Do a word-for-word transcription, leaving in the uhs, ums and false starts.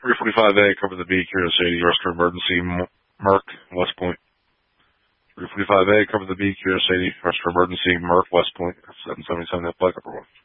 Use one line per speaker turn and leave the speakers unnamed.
three forty-five A, cover the B, Curious eighty, rest for emergency, Merck, West Point. three forty-five A, cover the B, Curious eighty, rest for emergency, Merck, West Point, seven seventy-seven, flight number one.